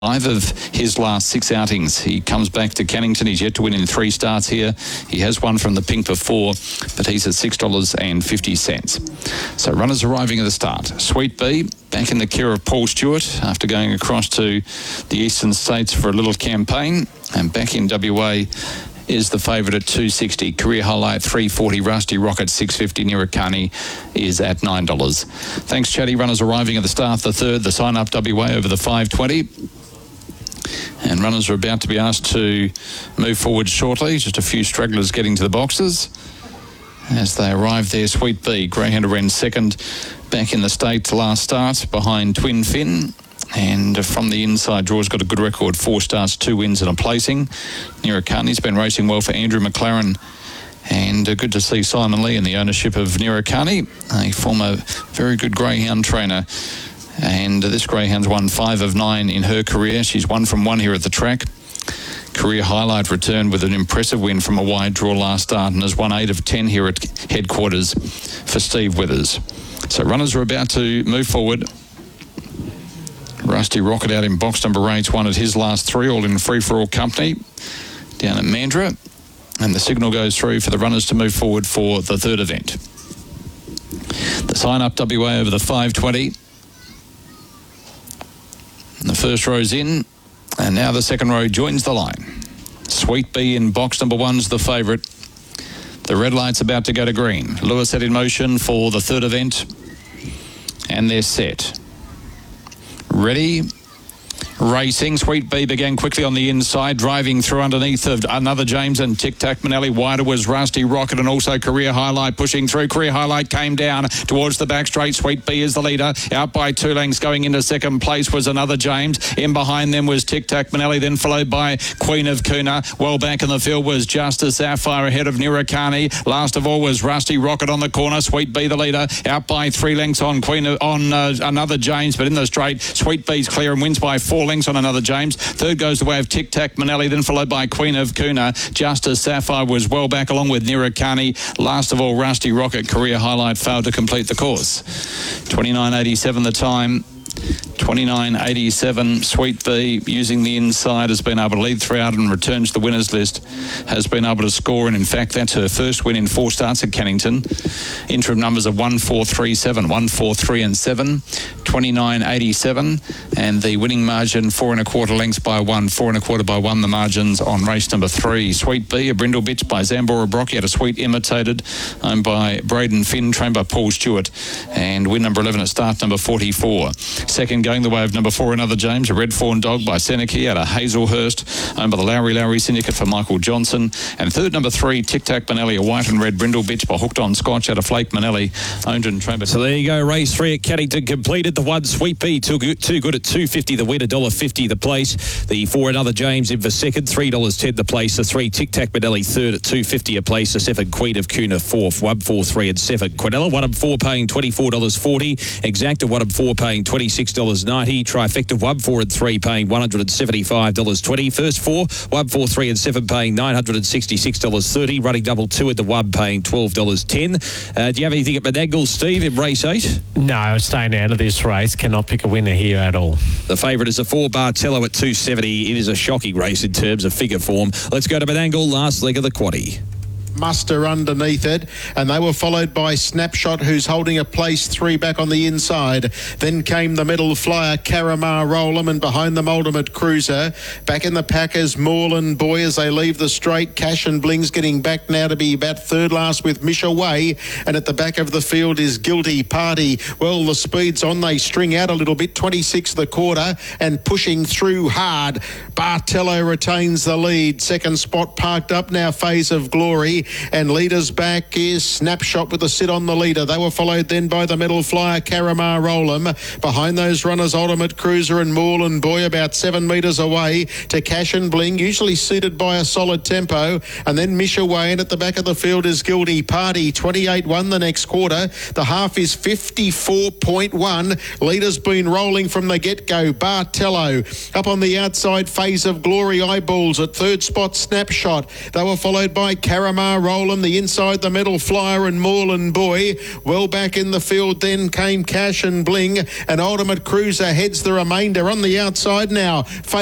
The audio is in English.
5 of his last 6 outings. He comes back to Cannington. He's yet to win in 3 starts here. He has won from the pink before, but he's at $6.50. So runners arriving at the start. Sweet Bee back in the care of Paul Stewart after going across to the eastern states for a little campaign, and back in WA is the favourite at $2.60. Career Highlight $3.40. Rusty Rocket $6.50. Nirikani is at $9. Thanks, Chatty. Runners arriving at the start. The third, the sign up WA over the 5.20. And runners are about to be asked to move forward shortly. Just a few stragglers getting to the boxes as they arrive there. Sweet Bee, Greyhound ran second back in the States last start behind Twin Fin. And from the inside, Draw's got a good record, 4 starts, 2 wins and a placing. Nirikani's been racing well for Andrew McLaren. And good to see Simon Lee in the ownership of Nirikani, a former very good greyhound trainer. And this greyhound's won 5 of 9 in her career. She's 1 from 1 here at the track. Career Highlight returned with an impressive win from a wide draw last start and has won 8 of 10 here at headquarters for Steve Withers. So runners are about to move forward. Rusty Rocket out in box number 8, won at his last 3, all in free-for-all company down at Mandurah. And the signal goes through for the runners to move forward for the third event. The sign-up WA over the 5.20. And the first row's in, and now the second row joins the line. Sweet Bee in box number 1's the favourite. The red light's about to go to green. Lewis set in motion for the third event, and they're set. Ready, racing. Sweet Bee began quickly on the inside, driving through underneath of Another James and Tic Tac Manelli. Wider was Rusty Rocket and also Career Highlight pushing through. Career Highlight came down towards the back straight. Sweet Bee is the leader. Out by 2 lengths going into second place was Another James. In behind them was Tic Tac Manelli, then followed by Queen of Kuna. Well back in the field was Justice Sapphire ahead of Nirikani. Last of all was Rusty Rocket on the corner. Sweet Bee the leader. Out by 3 lengths on Another James, but in the straight, Sweet Bee's clear and wins by 4 lengths on Another James. Third goes the way of Tic Tac Manelli, then followed by Queen of Kuna. Justice Sapphire was well back along with Nirikani. Last of all, Rusty Rocket. Career Highlight failed to complete the course. 29.87 the time. 29.87. Sweet Bee, using the inside, has been able to lead throughout and returns to the winners list. Has been able to score, and in fact, that's her first win in 4 starts at Cannington. Interim numbers are 1, 4, 3, 7, 1, 4, 3 and 7. 29.87, and the winning margin 4 1/4 lengths by 1, 4 1/4 by 1. The margins on race number 3. Sweet Bee, a brindle bitch by Zambora Brocky, had a sweet imitated, owned by Braden Finn, trained by Paul Stewart, and win number 11 at start number 44. Second going the way of number 4, Another James, a red fawn dog by Seneca out of Hazelhurst, owned by the Lowry Syndicate for Michael Johnson. And third, number 3, Tic Tac Manelli, a white and red brindle bitch by Hooked on Scotch out of Flake Manelli, owned and trained by... So there you go, race 3 at Cannington completed. The 1, Sweet Bee, too good at $2.50 the win, $1.50 the place. The 4, Another James in for second, $3.10 the place. The 3, Tic Tac Manelli third at $2.50 a place. The 7, Queen of Kuna fourth, 1, 4, 3 and 7. Quinella, 1 and 4 paying $24.40. Exacta, 1 and 4 paying $26.90. Trifecta, 1, 4 and 3 paying $175.20. First 4, 1, 4, 3 and 7 paying $966.30. Running double 2 at the 1 paying $12.10. Do you have anything at Menangle, Steve, in race 8? No, I'm staying out of this race. Cannot pick a winner here at all. The favourite is a 4, Bartello at $2.70. It is a shocking race in terms of figure form. Let's go to Menangle, last leg of the quaddie. Muster underneath it, and they were followed by Snapshot, who's holding a place 3 back on the inside. Then came the middle flyer, Caramar Rollum, and behind them Ultimate Cruiser. Back in the pack is Moreland Boy as they leave the straight. Cash and Bling's getting back now to be about third last with Mish Away, and at the back of the field is Guilty Party. Well, the speed's on, they string out a little bit, 26 the quarter, and pushing through hard. Bartello retains the lead. Second spot parked up now, Phase of Glory. And leaders back is Snapshot with a sit on the leader. They were followed then by the middle flyer, Caramar Rollum. Behind those runners, Ultimate Cruiser and Moreland Boy about 7 metres away to Cash and Bling, usually suited by a solid tempo. And then Mish Away, and at the back of the field is Guilty Party. 28-1 the next quarter. The half is 54.1. Leaders been rolling from the get-go. Bartello up on the outside, Phase of Glory, Eyeballs at third spot, Snapshot. They were followed by Caramar Caramar Rollum, the inside the middle Flyer and Moreland Boy. Well back in the field then came Cash and Bling, and Ultimate Cruiser heads the remainder on the outside now.